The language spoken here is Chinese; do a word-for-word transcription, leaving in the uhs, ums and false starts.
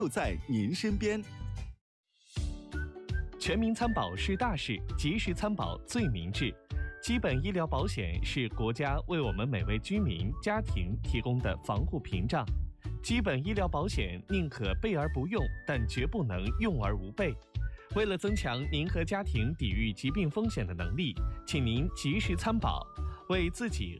就在您身边。 全民参保是大事，及时参保最明智。基本医疗保险是国家为我们每位居民、家庭提供的防护屏障。基本医疗保险宁可备而不用，但绝不能用而无备。为了增强您和家庭抵御疾病风险的能力，请您及时参保，为自己